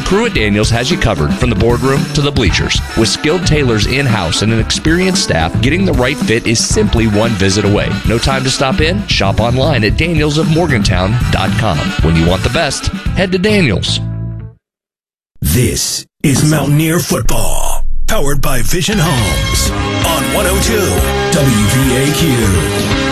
crew at Daniels has you covered from the boardroom to the bleachers. With skilled tailors in-house and an experienced staff, getting the right fit is simply one visit away. No time to stop in? Shop online at danielsofmorgantown.com. When you want the best, head to Daniels. This is Mountaineer Football, powered by Vision Homes on 102 WVAQ.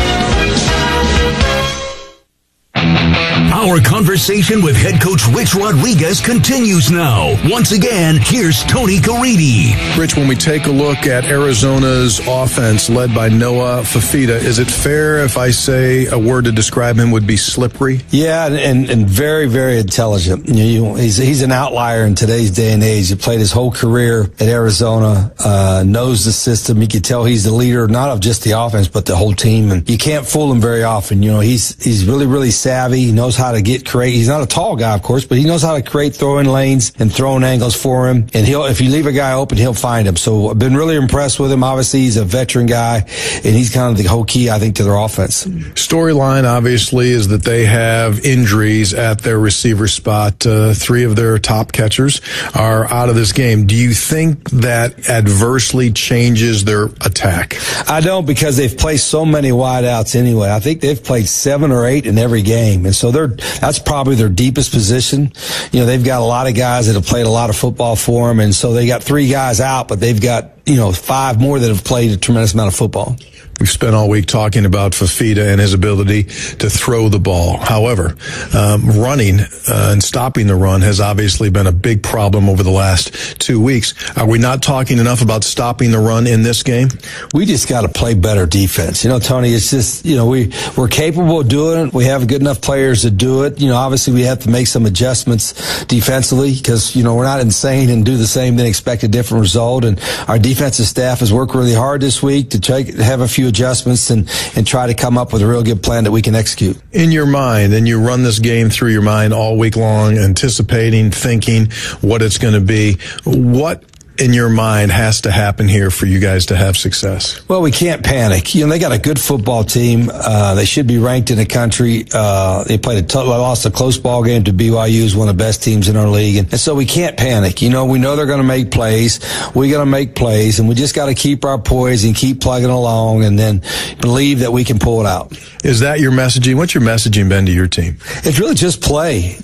Our conversation with head coach Rich Rodriguez continues now. Once again, here's Tony Caridi. Rich, when we take a look at Arizona's offense led by Noah Fifita, is it fair if I say a word to describe him would be slippery? Yeah, and very, very intelligent. He's an outlier in today's day and age. He played his whole career at Arizona, knows the system. You can tell he's the leader, not of just the offense, but the whole team. And you can't fool him very often. He's really, really savvy. He knows how to create. He's not a tall guy, of course, but he knows how to create throwing lanes and throwing angles for him. And if you leave a guy open, he'll find him. So I've been really impressed with him. Obviously, he's a veteran guy, and he's kind of the whole key, I think, to their offense. Storyline, obviously, is that they have injuries at their receiver spot. 3 of their top catchers are out of this game. Do you think that adversely changes their attack? I don't, because they've played so many wideouts anyway. I think they've played 7 or 8 in every game. And so that's probably their deepest position. They've got a lot of guys that have played a lot of football for them. And so they got 3 guys out, but they've got, 5 more that have played a tremendous amount of football. We've spent all week talking about Fifita and his ability to throw the ball. However, running and stopping the run has obviously been a big problem over the last 2 weeks. Are we not talking enough about stopping the run in this game? We just got to play better defense. Tony, it's just, we're capable of doing it. We have good enough players to do it. Obviously we have to make some adjustments defensively because, we're not insane and do the same then expect a different result. And our defensive staff has worked really hard this week to try to have a few adjustments and try to come up with a real good plan that we can execute. In your mind, and you run this game through your mind all week long, anticipating, thinking what it's going to be, what in your mind has to happen here for you guys to have success? Well, we can't panic. They got a good football team. They should be ranked in the country. They lost a close ball game to BYU, who's one of the best teams in our league. And so we can't panic. We know they're going to make plays. We're going to make plays, and we just got to keep our poise and keep plugging along and then believe that we can pull it out. Is that your messaging? What's your messaging been to your team? It's really just play.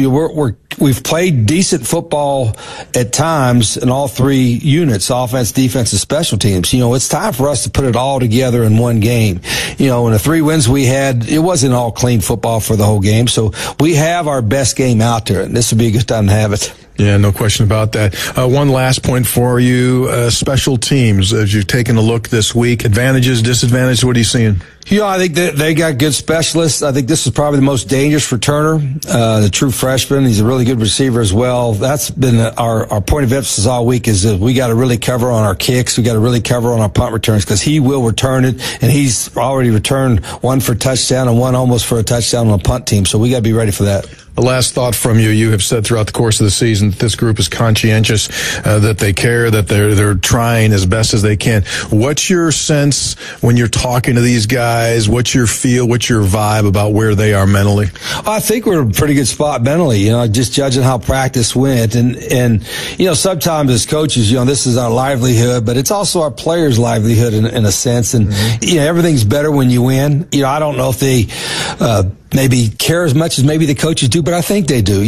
We've played decent football at times in all 3 units, offense, defense, and special teams. It's time for us to put it all together in one game. In the 3 wins we had, it wasn't all clean football for the whole game. So we have our best game out there, and this would be a good time to have it. Yeah, no question about that. One last point for you, special teams, as you've taken a look this week, advantages, disadvantages, what are you seeing? I think they got good specialists. I think this is probably the most dangerous returner, the true freshman. He's a really good receiver as well. That's been our point of emphasis all week is that we got to really cover on our kicks. We got to really cover on our punt returns because he will return it, and he's already returned 1 for a touchdown and 1 almost for a touchdown on a punt team. So we got to be ready for that. The last thought from you. You have said throughout the course of the season that this group is conscientious, that they care, that they're trying as best as they can. What's your sense when you're talking to these guys? What's your feel? What's your vibe about where they are mentally? I think we're in a pretty good spot mentally, just judging how practice went. And sometimes as coaches, this is our livelihood, but it's also our players' livelihood in a sense. And, everything's better when you win. I don't know if they, maybe care as much as maybe the coaches do, but I think they do.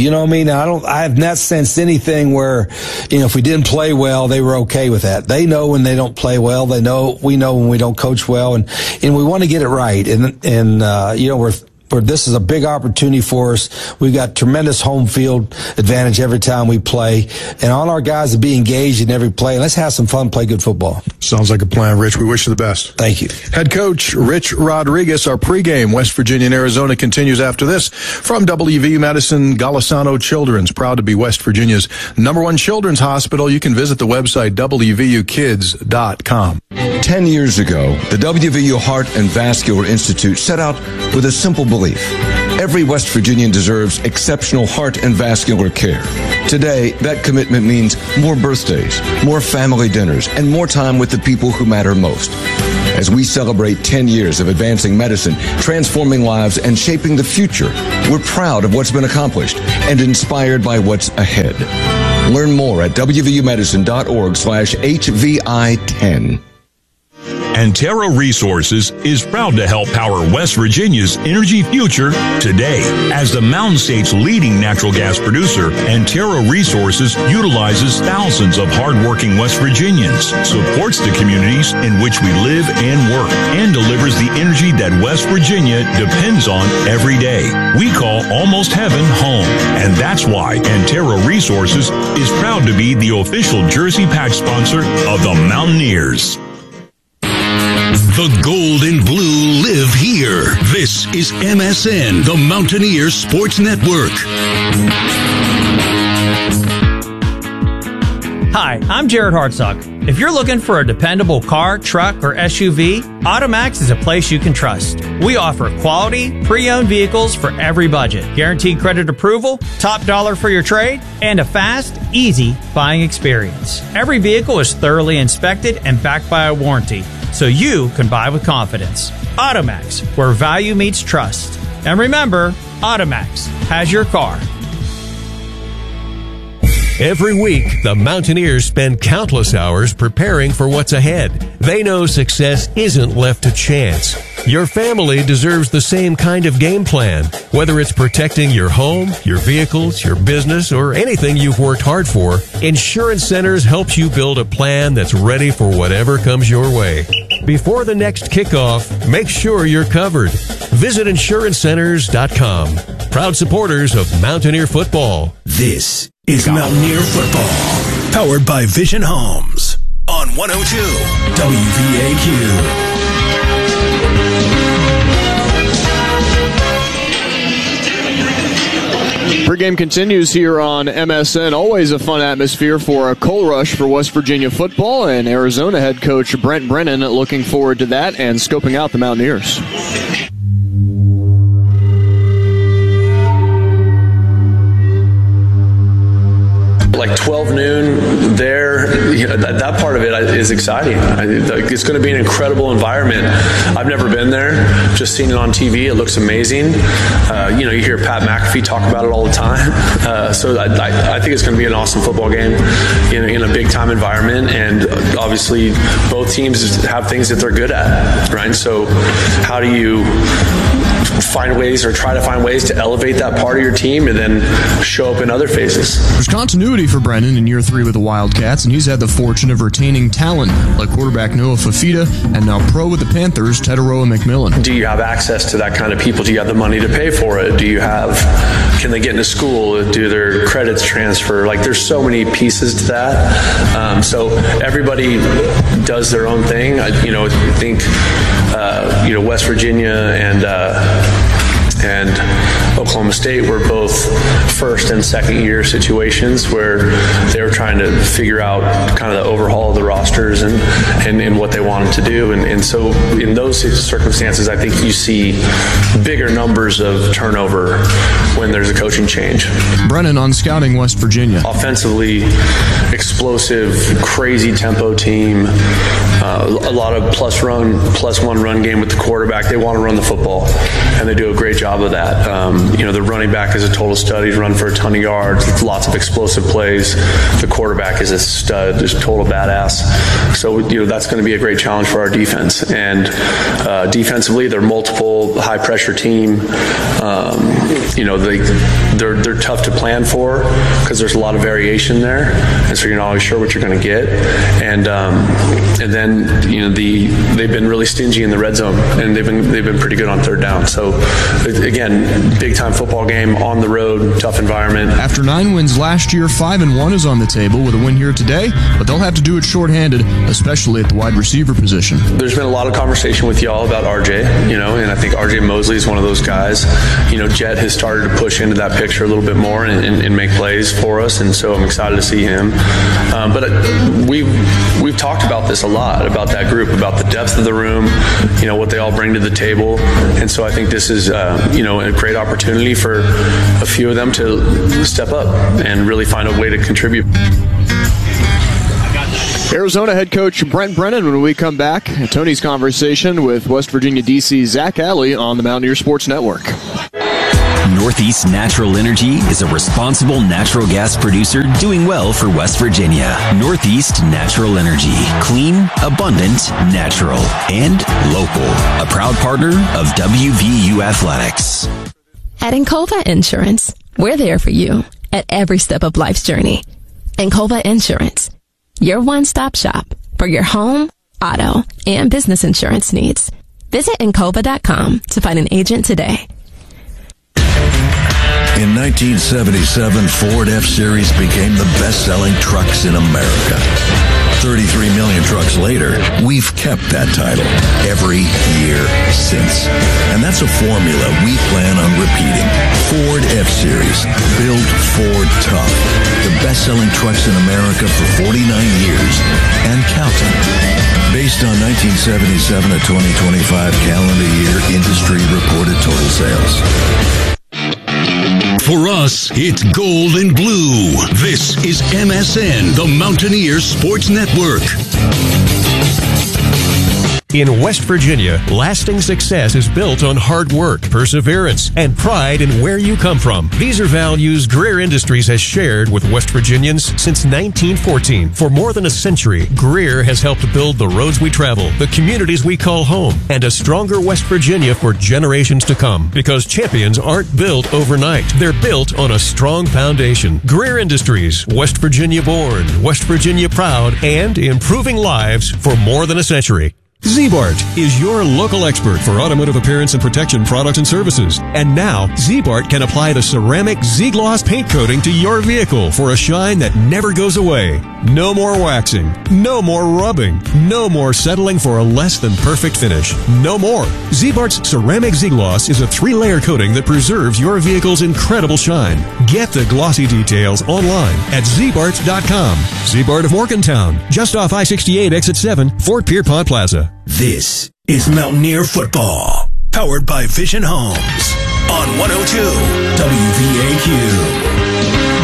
I have not sensed anything where, if we didn't play well, they were okay with that. They know when they don't play well. We know when we don't coach well, and we want to get it right. This is a big opportunity for us. We've got tremendous home field advantage every time we play, and all our guys to be engaged in every play. Let's have some fun, play good football. Sounds like a plan, Rich. We wish you the best. Thank you. Head coach Rich Rodriguez. Our pregame West Virginia and Arizona continues after this from WVU Madison Golisano Children's, proud to be West Virginia's #1 children's hospital. You can visit the website WVUkids.com. 10 years ago, the WVU Heart and Vascular Institute set out with a simple belief. Every West Virginian deserves exceptional heart and vascular care. Today, that commitment means more birthdays, more family dinners, and more time with the people who matter most. As we celebrate 10 years of advancing medicine, transforming lives, and shaping the future, we're proud of what's been accomplished and inspired by what's ahead. Learn more at wvumedicine.org/HVI10. Antero Resources is proud to help power West Virginia's energy future today. As the Mountain State's leading natural gas producer, Antero Resources utilizes thousands of hardworking West Virginians, supports the communities in which we live and work, and delivers the energy that West Virginia depends on every day. We call Almost Heaven home, and that's why Antero Resources is proud to be the official jersey patch sponsor of the Mountaineers. The gold and blue live here. This is MSN, the Mountaineers Sports Network. Hi, I'm Jared Hartzog. If you're looking for a dependable car, truck, or SUV, Automax is a place you can trust. We offer quality, pre-owned vehicles for every budget, guaranteed credit approval, top dollar for your trade, and a fast, easy buying experience. Every vehicle is thoroughly inspected and backed by a warranty, so you can buy with confidence. Automax, where value meets trust. And remember, Automax has your car. Every week, the Mountaineers spend countless hours preparing for what's ahead. They know success isn't left to chance. Your family deserves the same kind of game plan. Whether it's protecting your home, your vehicles, your business, or anything you've worked hard for, Insurance Centers helps you build a plan that's ready for whatever comes your way. Before the next kickoff, make sure you're covered. Visit insurancecenters.com. Proud supporters of Mountaineer football. This is Mountaineer football, powered by Vision Homes on 102 WVAQ. Pregame continues here on MSN. Always a fun atmosphere for a coal rush for West Virginia football, and Arizona head coach Brent Brennan looking forward to that and scoping out the Mountaineers. Like 12 noon there, that part of it is exciting. It's going to be an incredible environment. I've never been there, just seen it on TV. It looks amazing. You hear Pat McAfee talk about it all the time. So I think it's going to be an awesome football game in a big time environment. And obviously both teams have things that they're good at, right? So how do you find ways or try to find ways to elevate that part of your team and then show up in other phases? There's continuity for Brennan in year 3 with the Wildcats, and he's had the fortune of retaining talent like quarterback Noah Fafita and now pro with the Panthers, Teteroa McMillan. Do you have access to that kind of people? Do you have the money to pay for it? Can they get into school? Do their credits transfer? There's so many pieces to that. So everybody does their own thing. I think West Virginia and Oklahoma State were both first and second year situations where they were trying to figure out kind of the overhaul of the rosters and what they wanted to do. And so in those circumstances, I think you see bigger numbers of turnover when there's a coaching change. Brennan on scouting West Virginia. Offensively, explosive, crazy tempo team. A lot of plus one run game with the quarterback. They want to run the football, and they do a great job of that. The running back is a total stud. He's run for a ton of yards, lots of explosive plays. The quarterback is a stud, just total badass. So that's going to be a great challenge for our defense. And defensively, they're multiple high pressure team. They're tough to plan for because there's a lot of variation there, and so you're not always sure what you're going to get. And then they've been really stingy in the red zone, and they've been pretty good on third down. So again, big time football game on the road, tough environment. After 9 wins last year, 5-1 is on the table with a win here today, but they'll have to do it shorthanded, especially at the wide receiver position. There's been a lot of conversation with y'all about RJ, and I think RJ Mosley is one of those guys. Jet has started to push into that picture a little bit more and make plays for us, and so I'm excited to see him. But we've talked about this a lot, about that group, about the depth of the room, what they all bring to the table, and so I think this is a great opportunity for a few of them to step up and really find a way to contribute. Arizona head coach Brent Brennan when we come back. Tony's conversation with West Virginia DC Zach Alley on the Mountaineer Sports Network. Northeast Natural Energy is a responsible natural gas producer doing well for West Virginia. Northeast Natural Energy. Clean, abundant, natural, and local. A proud partner of WVU Athletics. At Encova Insurance, we're there for you at every step of life's journey. Encova Insurance, your one-stop shop for your home, auto, and business insurance needs. Visit Encova.com to find an agent today. In 1977, Ford F-Series became the best-selling trucks in America. 33 million trucks later, we've kept that title every year since. And that's a formula we plan on repeating. Ford F-Series, built Ford tough. The best-selling trucks in America for 49 years and counting. Based on 1977 to 2025 calendar year industry reported total sales. For us, it's gold and blue. This is MSN, the Mountaineer Sports Network. In West Virginia, lasting success is built on hard work, perseverance, and pride in where you come from. These are values Greer Industries has shared with West Virginians since 1914. For more than a century, Greer has helped build the roads we travel, the communities we call home, and a stronger West Virginia for generations to come. Because champions aren't built overnight. They're built on a strong foundation. Greer Industries, West Virginia born, West Virginia proud, and improving lives for more than a century. Z-Bart is your local expert for automotive appearance and protection products and services. And now, Z-Bart can apply the ceramic Z-Gloss paint coating to your vehicle for a shine that never goes away. No more waxing. No more rubbing. No more settling for a less than perfect finish. No more. Z-Bart's ceramic Z-Gloss is a 3-layer coating that preserves your vehicle's incredible shine. Get the glossy details online at zbart.com. Z-Bart of Morgantown, just off I-68 exit 7, Fort Pierpont Plaza. This is Mountaineer Football, powered by Vision Homes on 102 WVAQ.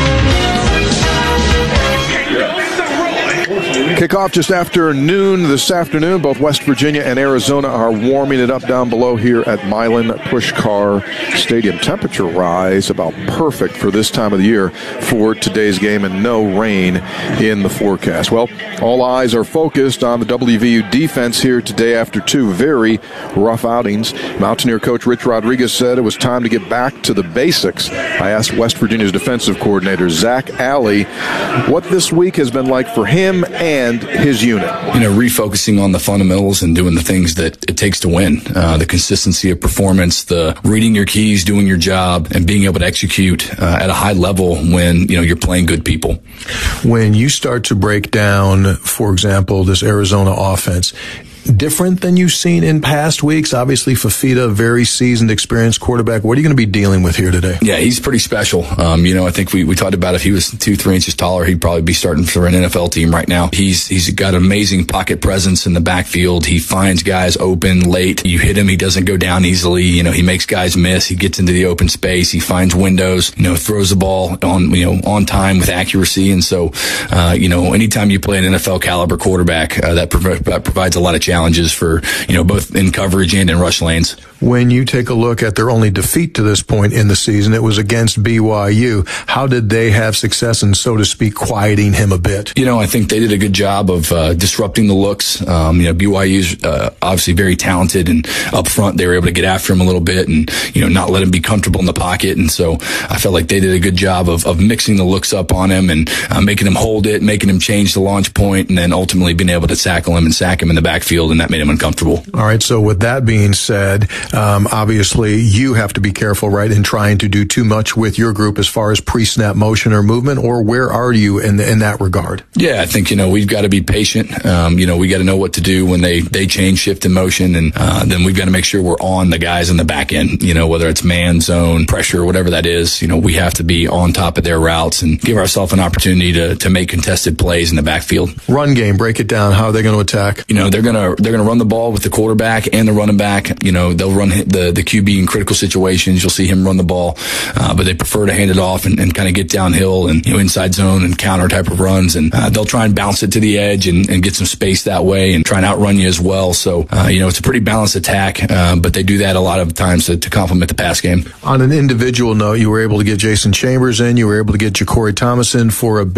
Kickoff just after noon this afternoon. Both West Virginia and Arizona are warming it up down below here at Milan Puskar Stadium. Temperature rise about perfect for this time of the year for today's game, and no rain in the forecast. Well, all eyes are focused on the WVU defense here today after 2 very rough outings. Mountaineer coach Rich Rodriguez said it was time to get back to the basics. I asked West Virginia's defensive coordinator, Zach Alley, what this week has been like for him and his unit. Refocusing on the fundamentals and doing the things that it takes to win. The consistency of performance, the reading your keys, doing your job, and being able to execute at a high level when, you're playing good people. When you start to break down, for example, this Arizona offense, different than you've seen in past weeks? Obviously, Fafita, very seasoned, experienced quarterback. What are you going to be dealing with here today? Yeah, he's pretty special. I think we talked about if he was 2-3 inches taller, he'd probably be starting for an NFL team right now. He's got amazing pocket presence in the backfield. He finds guys open late. You hit him, he doesn't go down easily. He makes guys miss. He gets into the open space. He finds windows. Throws the ball on time with accuracy. And so, anytime you play an NFL caliber quarterback, that provides a lot of challenges for, both in coverage and in rush lanes. When you take a look at their only defeat to this point in the season, it was against BYU. How did they have success in, so to speak, quieting him a bit? I think they did a good job of disrupting the looks. BYU's obviously very talented, and up front they were able to get after him a little bit and, not let him be comfortable in the pocket. And so I felt like they did a good job of mixing the looks up on him and making him hold it, making him change the launch point, and then ultimately being able to tackle him and sack him in the backfield, and that made him uncomfortable. All right, so with that being said, obviously you have to be careful, right, in trying to do too much with your group as far as pre-snap motion or movement, or where are you in that regard? Yeah, I think, we've got to be patient. We got to know what to do when they change, shift in motion, and then we've got to make sure we're on the guys in the back end, whether it's man, zone, pressure, whatever that is. We have to be on top of their routes and give ourselves an opportunity to make contested plays in the backfield. Run game, break it down. How are they going to attack? They're going to run the ball with the quarterback and the running back. They'll run the QB in critical situations. You'll see him run the ball, but they prefer to hand it off and kind of get downhill and inside zone and counter type of runs. And they'll try and bounce it to the edge and get some space that way and try and outrun you as well. So it's a pretty balanced attack, but they do that a lot of times to complement the pass game. On an individual note, you were able to get Jason Chambers in. You were able to get Ja'Cory Thomas in for a bit.